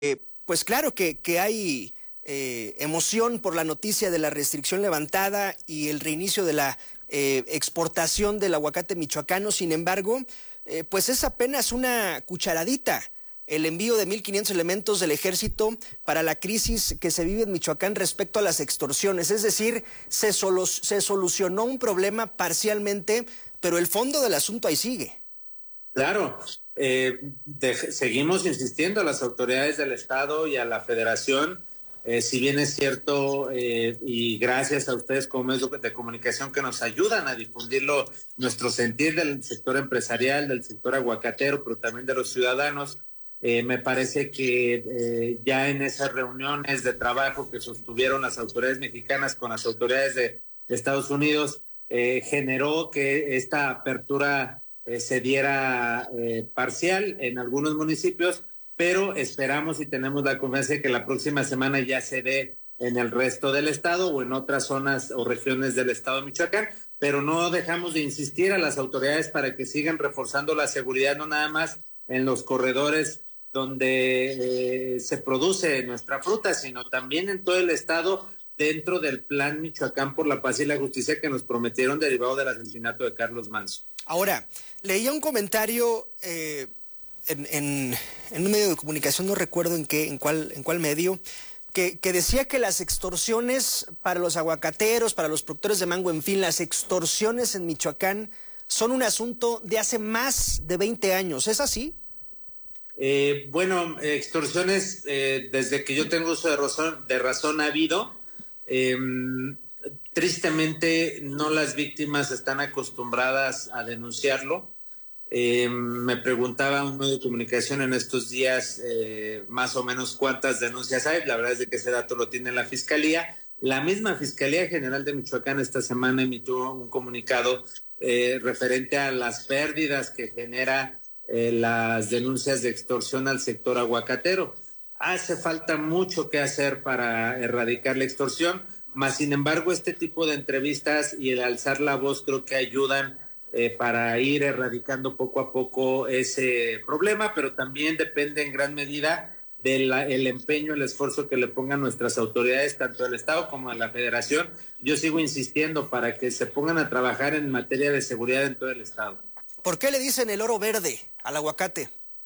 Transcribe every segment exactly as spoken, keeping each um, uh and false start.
Eh, pues claro que, que hay eh, emoción por la noticia de la restricción levantada y el reinicio de la eh, exportación del aguacate michoacano. Sin embargo, eh, pues es apenas una cucharadita el envío de mil quinientos elementos del ejército para la crisis que se vive en Michoacán respecto a las extorsiones. Es decir, se, solu se solucionó un problema parcialmente, pero el fondo del asunto ahí sigue. Claro, eh, de, seguimos insistiendo a las autoridades del Estado y a la Federación, eh, si bien es cierto, eh, y gracias a ustedes como medios de comunicación que nos ayudan a difundirlo, nuestro sentir del sector empresarial, del sector aguacatero, pero también de los ciudadanos. Eh, me parece que eh, ya en esas reuniones de trabajo que sostuvieron las autoridades mexicanas con las autoridades de, de Estados Unidos, eh, generó que esta apertura eh, se diera eh, parcial en algunos municipios, pero esperamos y tenemos la confianza de que la próxima semana ya se dé en el resto del estado o en otras zonas o regiones del estado de Michoacán, pero no dejamos de insistir a las autoridades para que sigan reforzando la seguridad, no nada más en los corredores donde eh, se produce nuestra fruta, sino también en todo el estado dentro del plan Michoacán por la Paz y la Justicia que nos prometieron derivado del asesinato de Carlos Manso. Ahora, leía un comentario eh, en, en, en un medio de comunicación, no recuerdo en qué, en cuál, en cuál medio, que, que decía que las extorsiones para los aguacateros, para los productores de mango, en fin, las extorsiones en Michoacán son un asunto de hace más de veinte años. ¿Es así? Eh, bueno, extorsiones, eh, desde que yo tengo uso de razón, de razón ha habido. Eh, tristemente, no las víctimas están acostumbradas a denunciarlo. Eh, me preguntaba un medio de comunicación en estos días eh, más o menos cuántas denuncias hay. La verdad es de que ese dato lo tiene la Fiscalía. La misma Fiscalía General de Michoacán esta semana emitió un comunicado eh, referente a las pérdidas que genera Eh, las denuncias de extorsión al sector aguacatero. Hace falta mucho que hacer para erradicar la extorsión, mas sin embargo este tipo de entrevistas y el alzar la voz creo que ayudan eh, para ir erradicando poco a poco ese problema, pero también depende en gran medida del el empeño, el esfuerzo que le pongan nuestras autoridades, tanto del Estado como de la Federación. Yo sigo insistiendo para que se pongan a trabajar en materia de seguridad en todo el Estado. ¿Por qué le dicen el oro verde al aguacate?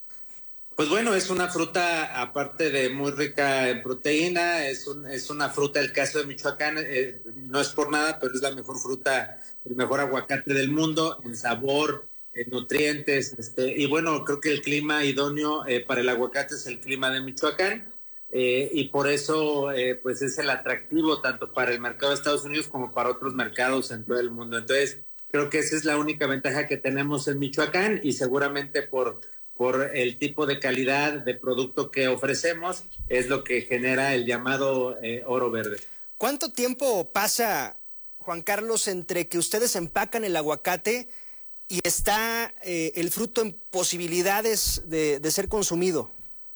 Pues bueno, es una fruta, aparte de muy rica en proteína, es, un, es una fruta, el caso de Michoacán, eh, no es por nada, pero es la mejor fruta, el mejor aguacate del mundo, en sabor, en nutrientes, este, y bueno, creo que el clima idóneo eh, para el aguacate es el clima de Michoacán, eh, y por eso eh, pues es el atractivo tanto para el mercado de Estados Unidos como para otros mercados en todo el mundo. Entonces, creo que esa es la única ventaja que tenemos en Michoacán y seguramente por, por el tipo de calidad de producto que ofrecemos es lo que genera el llamado eh, oro verde. ¿Cuánto tiempo pasa, Juan Carlos, entre que ustedes empacan el aguacate y está eh, el fruto en posibilidades de, de ser consumido?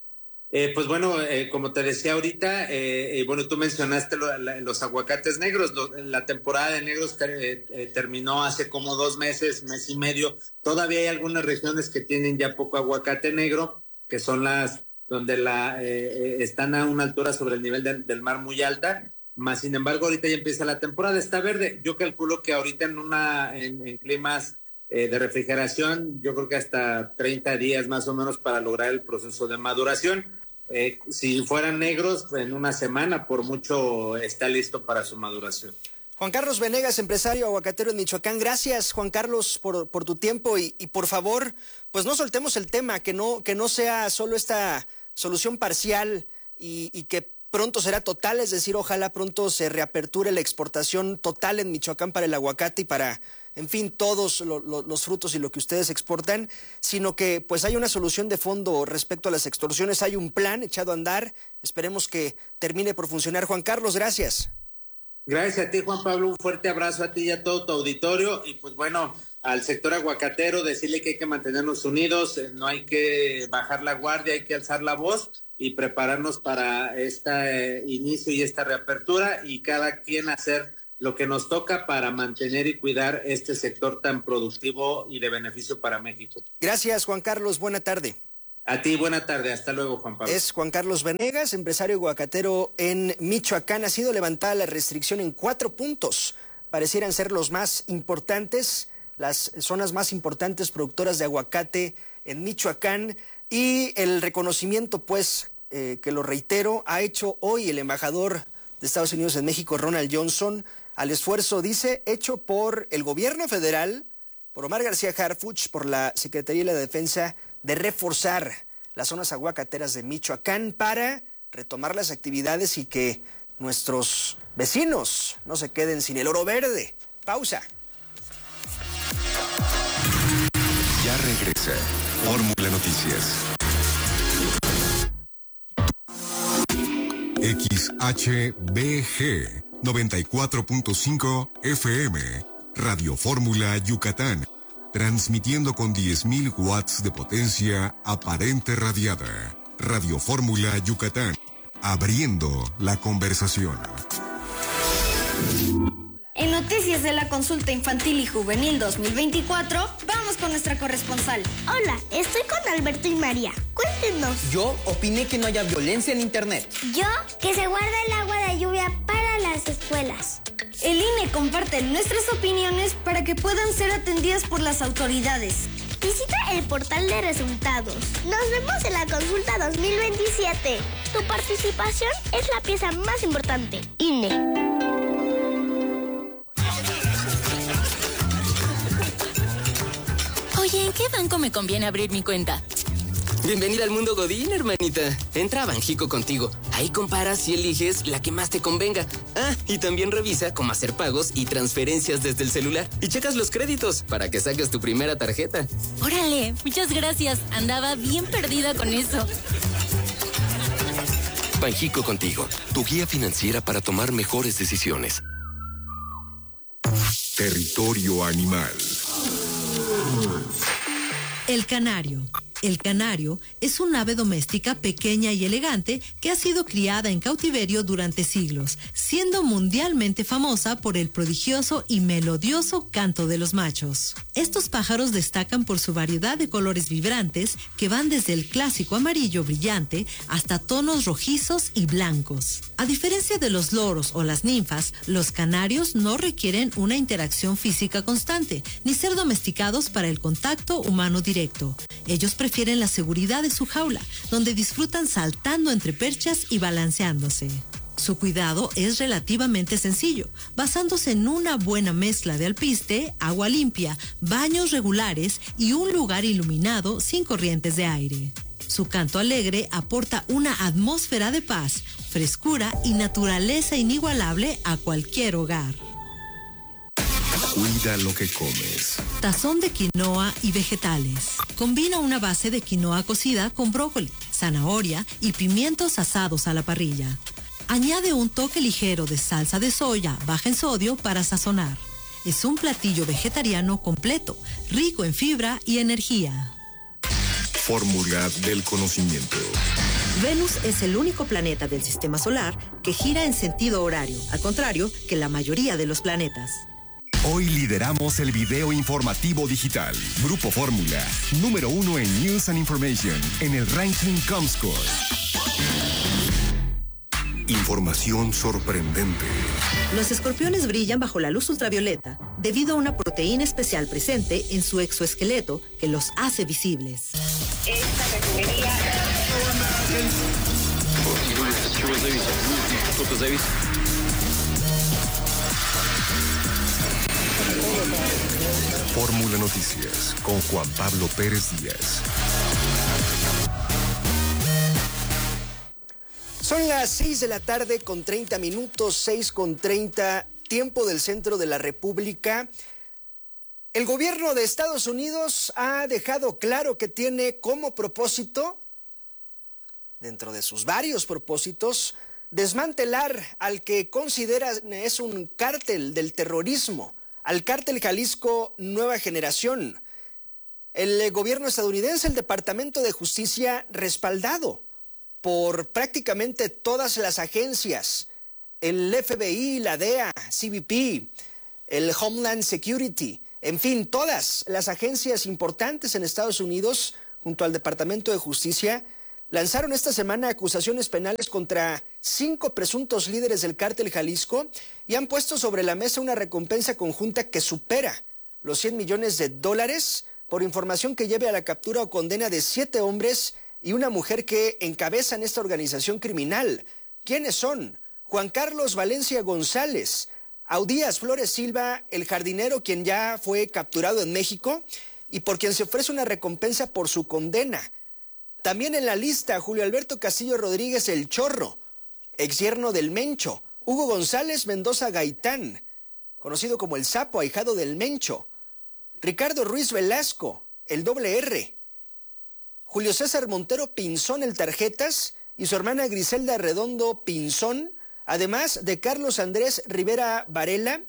Eh, pues bueno, eh, como te decía ahorita, eh, eh, bueno, tú mencionaste lo, la, los aguacates negros. Lo, la temporada de negros ter, eh, terminó hace como dos meses, mes y medio. Todavía hay algunas regiones que tienen ya poco aguacate negro, que son las donde la eh, están a una altura sobre el nivel de, del mar muy alta. Más sin embargo, ahorita ya empieza la temporada, está verde. Yo calculo que ahorita en una en, en climas eh, de refrigeración, yo creo que hasta treinta días más o menos para lograr el proceso de maduración. Eh, si fueran negros, en una semana por mucho está listo para su maduración. Juan Carlos Venegas, empresario aguacatero en Michoacán. Gracias, Juan Carlos, por, por tu tiempo y, y por favor, pues no soltemos el tema, que no, que no sea solo esta solución parcial y, y que pronto será total, es decir, ojalá pronto se reaperture la exportación total en Michoacán para el aguacate y para, en fin, todos lo, lo, los frutos y lo que ustedes exportan, sino que pues hay una solución de fondo respecto a las extorsiones, hay un plan echado a andar, esperemos que termine por funcionar. Juan Carlos, gracias. Gracias a ti, Juan Pablo, un fuerte abrazo a ti y a todo tu auditorio, y pues bueno, al sector aguacatero decirle que hay que mantenernos unidos, no hay que bajar la guardia, hay que alzar la voz y prepararnos para este inicio y esta reapertura, y cada quien hacer lo que nos toca para mantener y cuidar este sector tan productivo y de beneficio para México. Gracias, Juan Carlos, buena tarde. A ti, buena tarde. Hasta luego, Juan Pablo. Es Juan Carlos Venegas, empresario aguacatero en Michoacán. Ha sido levantada la restricción en cuatro puntos. Parecieran ser los más importantes, las zonas más importantes productoras de aguacate en Michoacán. Y el reconocimiento, pues, eh, que lo reitero, ha hecho hoy el embajador de Estados Unidos en México, Ronald Johnson, al esfuerzo, dice, hecho por el gobierno federal, por Omar García Harfuch, por la Secretaría de la Defensa, de reforzar las zonas aguacateras de Michoacán para retomar las actividades y que nuestros vecinos no se queden sin el oro verde. Pausa. Ya regresa Fórmula Noticias. X H B G noventa y cuatro punto cinco F M, Radio Fórmula Yucatán, transmitiendo con diez mil watts de potencia aparente radiada. Radio Fórmula Yucatán, abriendo la conversación. En Noticias de la Consulta Infantil y Juvenil dos mil veinticuatro, vamos con nuestra corresponsal. Hola, estoy con Alberto y María. Cuéntenos. Yo opiné que no haya violencia en internet. Yo, que se guarda el agua de lluvia para las escuelas. El I N E comparte nuestras opiniones para que puedan ser atendidas por las autoridades. Visita el portal de resultados. Nos vemos en la Consulta dos mil veintisiete. Tu participación es la pieza más importante. I N E. Oye, ¿en qué banco me conviene abrir mi cuenta? Bienvenida al mundo Godín, hermanita. Entra a Banjico Contigo. Ahí comparas y eliges la que más te convenga. Ah, y también revisa cómo hacer pagos y transferencias desde el celular. Y checas los créditos para que saques tu primera tarjeta. Órale, muchas gracias. Andaba bien perdida con eso. Banjico Contigo, tu guía financiera para tomar mejores decisiones. Territorio animal. El canario. El canario es un ave doméstica pequeña y elegante que ha sido criada en cautiverio durante siglos, siendo mundialmente famosa por el prodigioso y melodioso canto de los machos. Estos pájaros destacan por su variedad de colores vibrantes que van desde el clásico amarillo brillante hasta tonos rojizos y blancos. A diferencia de los loros o las ninfas, los canarios no requieren una interacción física constante, ni ser domesticados para el contacto humano directo. Ellos prefieren la seguridad de su jaula, donde disfrutan saltando entre perchas y balanceándose. Su cuidado es relativamente sencillo, basándose en una buena mezcla de alpiste, agua limpia, baños regulares y un lugar iluminado sin corrientes de aire. Su canto alegre aporta una atmósfera de paz, frescura y naturaleza inigualable a cualquier hogar. Cuida lo que comes. Tazón de quinoa y vegetales. Combina una base de quinoa cocida con brócoli, zanahoria y pimientos asados a la parrilla. Añade un toque ligero de salsa de soya baja en sodio para sazonar. Es un platillo vegetariano completo, rico en fibra y energía. Fórmula del conocimiento. Venus es el único planeta del sistema solar que gira en sentido horario, al contrario que la mayoría de los planetas. Hoy lideramos el video informativo digital. Grupo Fórmula, número uno en News and Information, en el ranking Comscore. Información sorprendente. Los escorpiones brillan bajo la luz ultravioleta debido a una proteína especial presente en su exoesqueleto que los hace visibles. Esta refinería... Fórmula Noticias con Juan Pablo Pérez Díaz. Son las seis de la tarde con treinta minutos, seis con treinta, tiempo del centro de la República. El gobierno de Estados Unidos ha dejado claro que tiene como propósito, dentro de sus varios propósitos, desmantelar al que considera es un cártel del terrorismo, al cártel Jalisco Nueva Generación. El gobierno estadounidense, el Departamento de Justicia, respaldado por prácticamente todas las agencias, el F B I, la D E A, C B P, el Homeland Security, en fin, todas las agencias importantes en Estados Unidos junto al Departamento de Justicia, lanzaron esta semana acusaciones penales contra cinco presuntos líderes del cártel Jalisco y han puesto sobre la mesa una recompensa conjunta que supera los cien millones de dólares por información que lleve a la captura o condena de siete hombres y una mujer que encabezan esta organización criminal. ¿Quiénes son? Juan Carlos Valencia González, Audías Flores Silva, el jardinero quien ya fue capturado en México y por quien se ofrece una recompensa por su condena. También en la lista, Julio Alberto Castillo Rodríguez el Chorro, exyerno del Mencho, Hugo González Mendoza Gaitán, conocido como el Sapo, ahijado del Mencho, Ricardo Ruiz Velasco, el Doble R, Julio César Montero Pinzón, el Tarjetas, y su hermana Griselda Redondo Pinzón, además de Carlos Andrés Rivera Varela,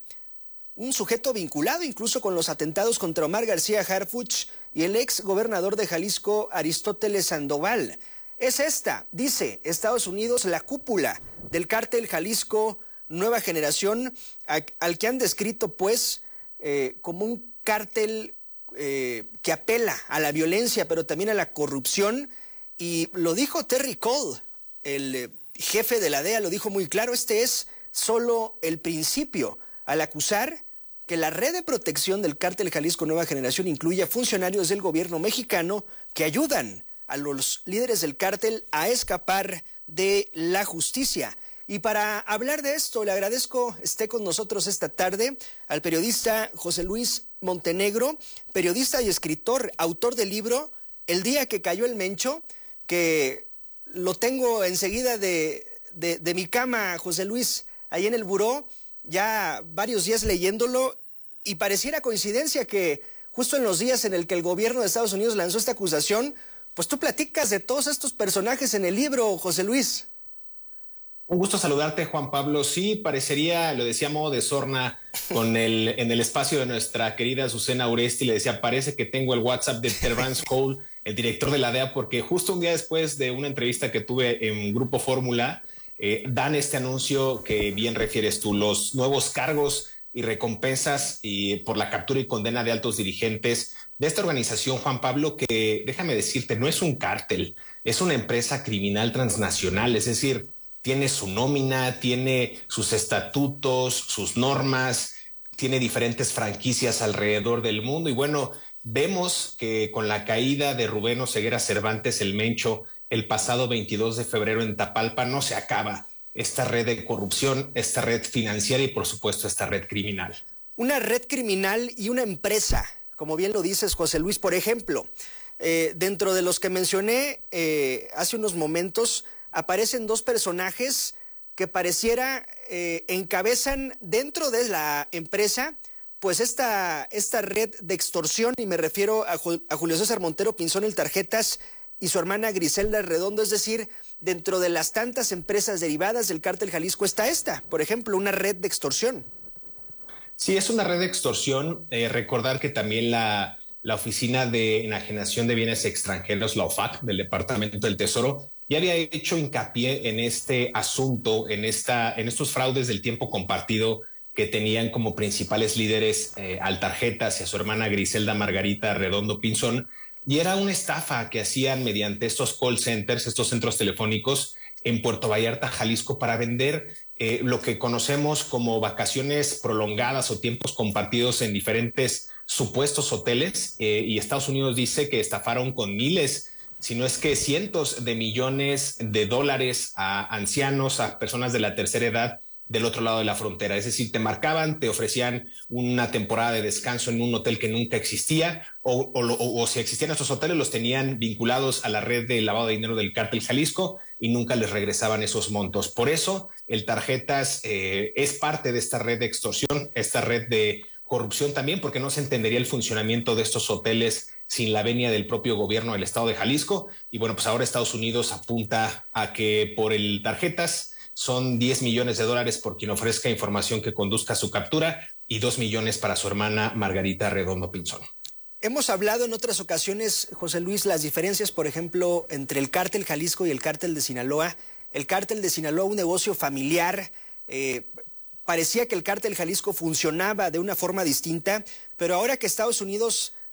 un sujeto vinculado incluso con los atentados contra Omar García Harfuch y el ex gobernador de Jalisco, Aristóteles Sandoval. Es esta, dice Estados Unidos, la cúpula del cártel Jalisco Nueva Generación, a, al que han descrito pues eh, como un cártel eh, que apela a la violencia, pero también a la corrupción. Y lo dijo Terry Cole, el eh, jefe de la D E A, lo dijo muy claro, este es solo el principio, al acusar que la red de protección del cártel Jalisco Nueva Generación incluye a funcionarios del gobierno mexicano que ayudan a los líderes del cártel a escapar de la justicia. Y para hablar de esto, le agradezco esté con nosotros esta tarde al periodista José Luis Montenegro, periodista y escritor, autor del libro El día que cayó el Mencho, que lo tengo enseguida de, de, de mi cama, José Luis, ahí en el buró, ya varios días leyéndolo, y pareciera coincidencia que justo en los días en el que el gobierno de Estados Unidos lanzó esta acusación, pues tú platicas de todos estos personajes en el libro, José Luis. Un gusto saludarte, Juan Pablo. Sí, parecería, lo decía modo de sorna con el, en el espacio de nuestra querida Azucena Uresti, le decía, parece que tengo el WhatsApp de Terrence Cole, el director de la D E A, porque justo un día después de una entrevista que tuve en Grupo Fórmula, eh, dan este anuncio que bien refieres tú, los nuevos cargos y recompensas y por la captura y condena de altos dirigentes de esta organización, Juan Pablo, que déjame decirte, no es un cártel, es una empresa criminal transnacional, es decir, tiene su nómina, tiene sus estatutos, sus normas, tiene diferentes franquicias alrededor del mundo. Y bueno, vemos que con la caída de Rubén Oseguera Cervantes, el Mencho, el pasado veintidós de febrero en Tapalpa, no se acaba esta red de corrupción, esta red financiera y por supuesto esta red criminal. Una red criminal y una empresa, como bien lo dices, José Luis. Por ejemplo, eh, dentro de los que mencioné eh, hace unos momentos, aparecen dos personajes que pareciera eh, encabezan dentro de la empresa pues esta, esta red de extorsión, y me refiero a, a Julio César Montero Pinzón, el Tarjetas, y su hermana Griselda Redondo. Es decir, dentro de las tantas empresas derivadas del cártel Jalisco está esta, por ejemplo, una red de extorsión. Sí, es una red de extorsión. Eh, recordar que también la, la Oficina de Enajenación de Bienes Extranjeros, la O F A C, del Departamento del Tesoro, ya había hecho hincapié en este asunto, en, esta, en estos fraudes del tiempo compartido que tenían como principales líderes eh, al Tarjetas y a su hermana Griselda Margarita Redondo Pinzón. Y era una estafa que hacían mediante estos call centers, estos centros telefónicos en Puerto Vallarta, Jalisco, para vender eh, lo que conocemos como vacaciones prolongadas o tiempos compartidos en diferentes supuestos hoteles. Eh, y Estados Unidos dice que estafaron con miles, si no es que cientos de millones de dólares a ancianos, a personas de la tercera edad del otro lado de la frontera. Es decir, te marcaban, te ofrecían una temporada de descanso en un hotel que nunca existía, o, o, o, o si existían estos hoteles, los tenían vinculados a la red de lavado de dinero del cártel Jalisco y nunca les regresaban esos montos. Por eso el Tarjetas eh, es parte de esta red de extorsión, esta red de corrupción también, porque no se entendería el funcionamiento de estos hoteles sin la venia del propio gobierno del estado de Jalisco. Y bueno, pues ahora Estados Unidos apunta a que por el Tarjetas son diez millones de dólares por quien ofrezca información que conduzca a su captura y dos millones para su hermana Margarita Redondo Pinzón. Hemos hablado en otras ocasiones, José Luis, las diferencias, por ejemplo, entre el cártel Jalisco y el cártel de Sinaloa. El cártel de Sinaloa, un negocio familiar, eh, parecía que el cártel Jalisco funcionaba de una forma distinta, pero ahora que Estados Unidos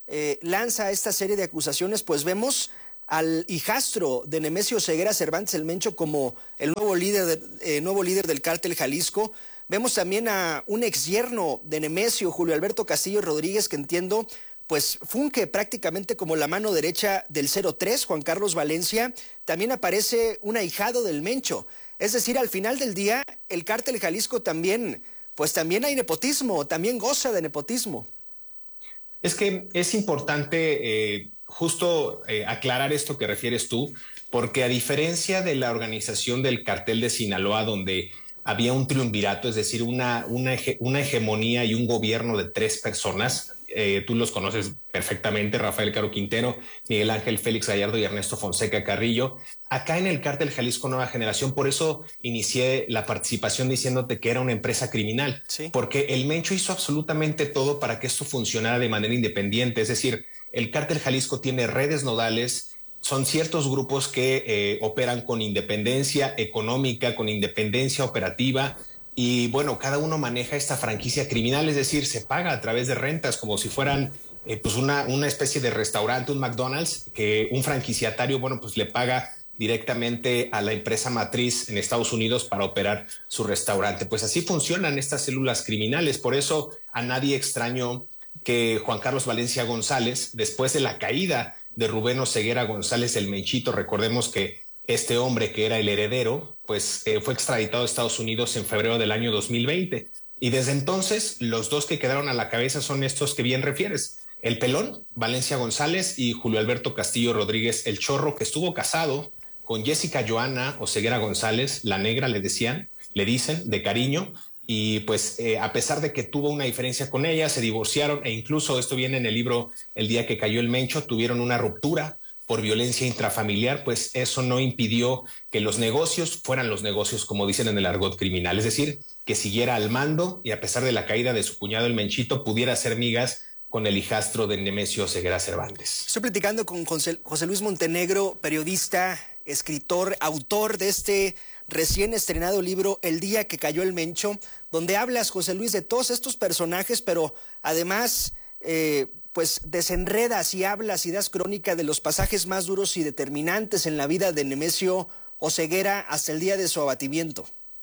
eh, lanza esta serie de acusaciones, pues vemos al hijastro de Nemesio Oseguera Cervantes el Mencho como el nuevo líder, de, eh, nuevo líder del cártel Jalisco. Vemos también a un exyerno de Nemesio, Julio Alberto Castillo Rodríguez, que entiendo pues funge prácticamente como la mano derecha del cero tres, Juan Carlos Valencia. También aparece un ahijado del Mencho. Es decir, al final del día, el cártel Jalisco también, pues también hay nepotismo, también goza de nepotismo. Es que es importante eh, justo eh, aclarar esto que refieres tú, porque a diferencia de la organización del cartel de Sinaloa, donde había un triunvirato, es decir, una, una, una hegemonía y un gobierno de tres personas, eh, tú los conoces perfectamente, Rafael Caro Quintero, Miguel Ángel Félix Gallardo y Ernesto Fonseca Carrillo. Acá en el cártel Jalisco Nueva Generación, por eso inicié la participación diciéndote que era una empresa criminal, sí, porque el Mencho hizo absolutamente todo para que esto funcionara de manera independiente. Es decir, el cártel Jalisco tiene redes nodales, son ciertos grupos que eh, operan con independencia económica, con independencia operativa, y bueno, cada uno maneja esta franquicia criminal, es decir, se paga a través de rentas como si fueran eh, pues una, una especie de restaurante, un McDonald's, que un franquiciatario, bueno, pues le paga directamente a la empresa matriz en Estados Unidos para operar su restaurante. Pues así funcionan estas células criminales. Por eso a nadie extrañó que Juan Carlos Valencia González, después de la caída de Rubén Oseguera González el Menchito, recordemos que este hombre que era el heredero, pues eh, fue extraditado a Estados Unidos en febrero del año dos mil veinte. Y desde entonces los dos que quedaron a la cabeza son estos que bien refieres. El Pelón, Valencia González, y Julio Alberto Castillo Rodríguez, el Chorro, que estuvo casado con Jessica Joana Oseguera González, la negra le decían, le dicen de cariño, y pues eh, a pesar de que tuvo una diferencia con ella, se divorciaron, e incluso esto viene en el libro El día que cayó el Mencho, tuvieron una ruptura por violencia intrafamiliar. Pues eso no impidió que los negocios fueran los negocios, como dicen en el argot criminal, es decir, que siguiera al mando y a pesar de la caída de su cuñado el Menchito pudiera hacer migas con el hijastro de Nemesio Oseguera Cervantes. Estoy platicando con José, José Luis Montenegro, periodista, escritor, autor de este recién estrenado libro El día que cayó el Mencho, donde hablas, José Luis, de todos estos personajes, pero además eh, pues desenredas y hablas y das crónica de los pasajes más duros y determinantes en la vida de Nemesio Oseguera hasta el día de su abatimiento.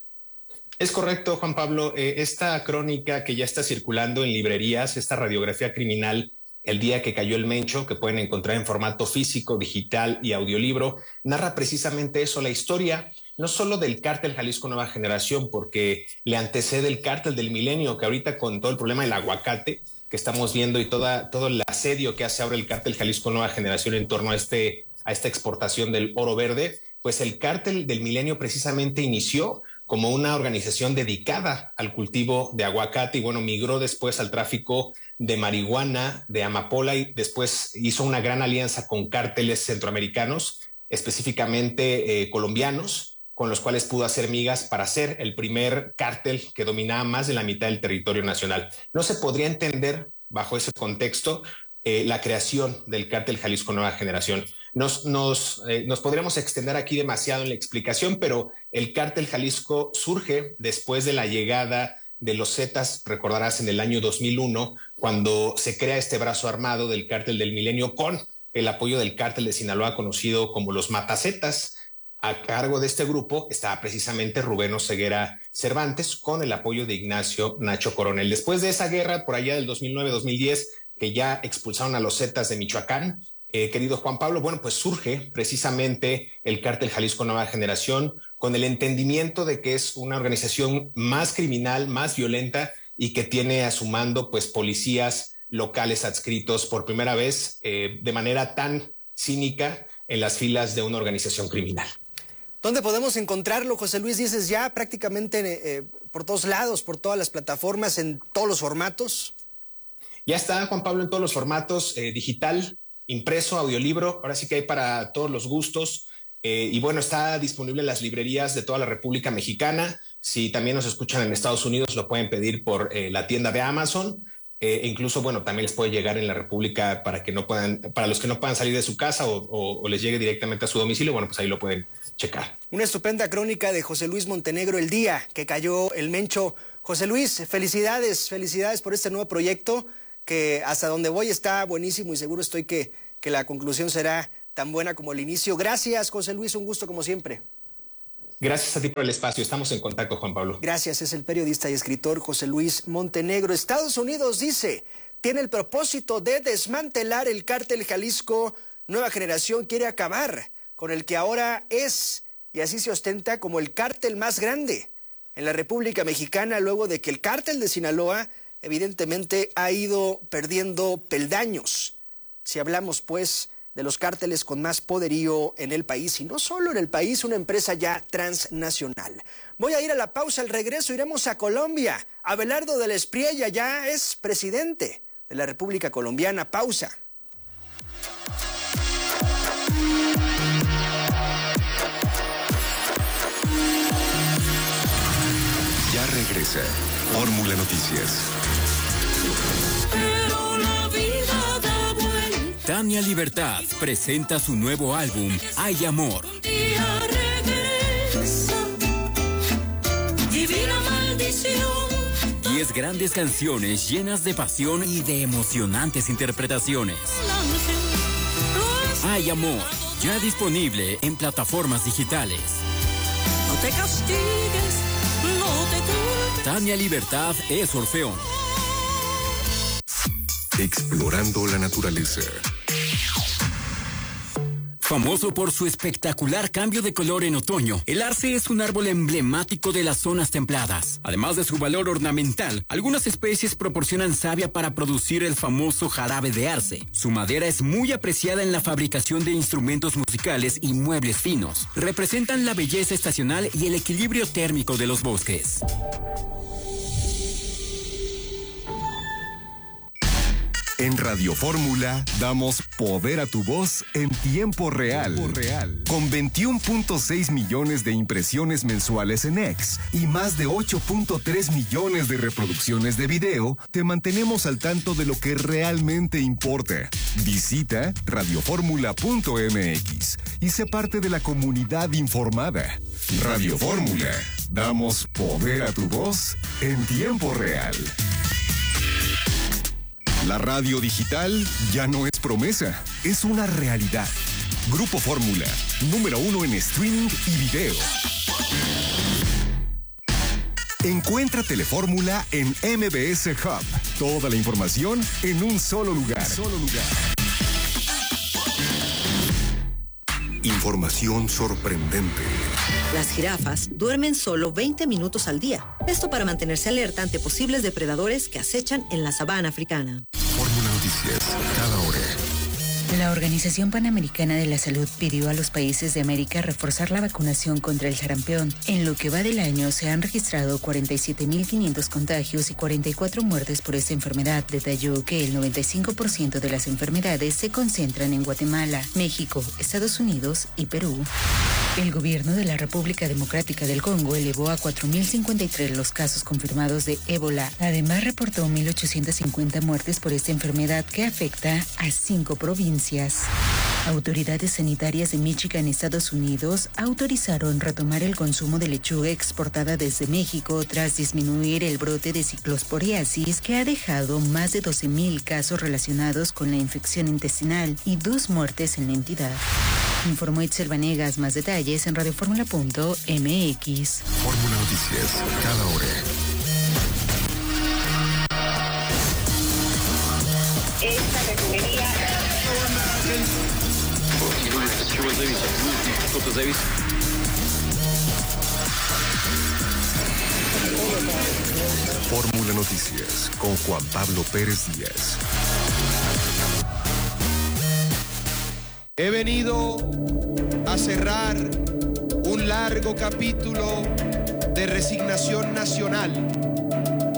Es correcto, Juan Pablo. Eh, esta crónica que ya está circulando en librerías, esta radiografía criminal, El día que cayó el Mencho, que pueden encontrar en formato físico, digital y audiolibro, narra precisamente eso, la historia no solo del cártel Jalisco Nueva Generación, porque le antecede el cártel del Milenio, que ahorita con todo el problema del aguacate que estamos viendo y toda, todo el asedio que hace ahora el cártel Jalisco Nueva Generación en torno a, este, a esta exportación del oro verde, pues el cártel del Milenio precisamente inició como una organización dedicada al cultivo de aguacate y bueno, migró después al tráfico de marihuana, de amapola, y después hizo una gran alianza con cárteles centroamericanos, específicamente eh, colombianos, con los cuales pudo hacer migas para ser el primer cártel que dominaba más de la mitad del territorio nacional. No se podría entender bajo ese contexto eh, la creación del cártel Jalisco Nueva Generación. Nos, nos, eh, nos podríamos extender aquí demasiado en la explicación, pero el cártel Jalisco surge después de la llegada de los Zetas, recordarás, en el año dos mil uno, cuando se crea este brazo armado del cártel del Milenio con el apoyo del cártel de Sinaloa conocido como los Matazetas. A cargo de este grupo estaba precisamente Rubén Oseguera Cervantes con el apoyo de Ignacio Nacho Coronel. Después de esa guerra, por allá del dos mil nueve dos mil diez, que ya expulsaron a los Zetas de Michoacán, eh, querido Juan Pablo, bueno, pues surge precisamente el cártel Jalisco Nueva Generación con el entendimiento de que es una organización más criminal, más violenta y que tiene a su mando pues policías locales adscritos por primera vez eh, de manera tan cínica en las filas de una organización criminal. ¿Dónde podemos encontrarlo, José Luis? Dices ya prácticamente eh, por todos lados, por todas las plataformas, en todos los formatos. Ya está, Juan Pablo, en todos los formatos, eh, digital, impreso, audiolibro, ahora sí que hay para todos los gustos. Eh, y bueno, está disponible en las librerías de toda la República Mexicana. Si también nos escuchan en Estados Unidos, lo pueden pedir por eh, la tienda de Amazon. Eh, e incluso, bueno, también les puede llegar en la República para que no puedan, para los que no puedan salir de su casa o, o, o les llegue directamente a su domicilio, bueno, pues ahí lo pueden checar. Una estupenda crónica de José Luis Montenegro, El día que cayó el Mencho. José Luis, felicidades, felicidades por este nuevo proyecto que hasta donde voy está buenísimo y seguro estoy que, que la conclusión será tan buena como el inicio. Gracias, José Luis, un gusto como siempre. Gracias a ti por el espacio. Estamos en contacto, Juan Pablo. Gracias, es el periodista y escritor José Luis Montenegro. Estados Unidos, dice, tiene el propósito de desmantelar el cártel Jalisco. Nueva Generación quiere acabar con el que ahora es, y así se ostenta como el cártel más grande en la República Mexicana, luego de que el cártel de Sinaloa evidentemente ha ido perdiendo peldaños. Si hablamos, pues, de los cárteles con más poderío en el país, y no solo en el país, una empresa ya transnacional. Voy a ir a la pausa, al regreso iremos a Colombia. Abelardo del Espriella ya es presidente de la República Colombiana. Pausa. Ya regresa Fórmula Noticias. Tania Libertad presenta su nuevo álbum, Hay Amor. Divina maldición. Diez grandes canciones llenas de pasión y de emocionantes interpretaciones. Hay Amor, ya disponible en plataformas digitales. No te castigues, no te culpes. Tania Libertad es Orfeón. Explorando la naturaleza. Famoso por su espectacular cambio de color en otoño, el arce es un árbol emblemático de las zonas templadas. Además de su valor ornamental, algunas especies proporcionan savia para producir el famoso jarabe de arce. Su madera es muy apreciada en la fabricación de instrumentos musicales y muebles finos. Representan la belleza estacional y el equilibrio térmico de los bosques. En Radio Fórmula damos poder a tu voz en tiempo real. Tiempo real. Con veintiuno punto seis millones de impresiones mensuales en X y más de ocho punto tres millones de reproducciones de video, te mantenemos al tanto de lo que realmente importa. Visita radioformula punto m x y sé parte de la comunidad informada. Radio Fórmula, damos poder a tu voz en tiempo real. La radio digital ya no es promesa, es una realidad. Grupo Fórmula, número uno en streaming y video. Encuentra Telefórmula en M B S Hub. Toda la información en un solo lugar. Solo lugar. Información sorprendente. Las jirafas duermen solo veinte minutos al día. Esto para mantenerse alerta ante posibles depredadores que acechan en la sabana africana. Fórmula Noticias, cada hora. La Organización Panamericana de la Salud pidió a los países de América reforzar la vacunación contra el sarampión. En lo que va del año se han registrado cuarenta y siete mil quinientos contagios y cuarenta y cuatro muertes por esta enfermedad. Detalló que el noventa y cinco por ciento de las enfermedades se concentran en Guatemala, México, Estados Unidos y Perú. El gobierno de la República Democrática del Congo elevó a cuatro mil cincuenta y tres los casos confirmados de ébola. Además, reportó mil ochocientas cincuenta muertes por esta enfermedad que afecta a cinco provincias. Autoridades sanitarias de Michigan, Estados Unidos, autorizaron retomar el consumo de lechuga exportada desde México tras disminuir el brote de ciclosporiasis que ha dejado más de doce mil casos relacionados con la infección intestinal y dos muertes en la entidad. Informó Itzel Vanegas. Más detalles en radioformula punto m x. Fórmula Noticias, cada hora. Esta refinería... Fórmula Noticias con Juan Pablo Pérez Díaz. He venido a cerrar un largo capítulo de resignación nacional